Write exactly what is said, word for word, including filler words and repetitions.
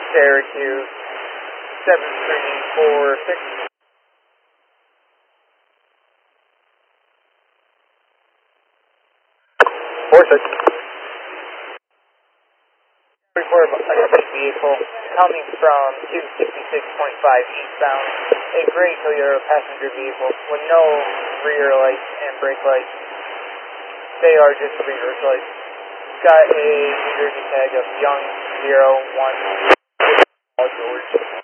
Syracuse, seven three four six. four six. Report of a vehicle coming from two sixty-six point five eastbound, a gray Toyota passenger vehicle with no rear lights and brake lights. They are just reverse lights. Got a New Jersey tag of Young zero one George.